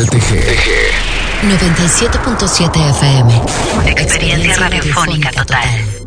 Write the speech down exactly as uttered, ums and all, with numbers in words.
T G. noventa y siete punto siete F M. Experiencia radiofónica total.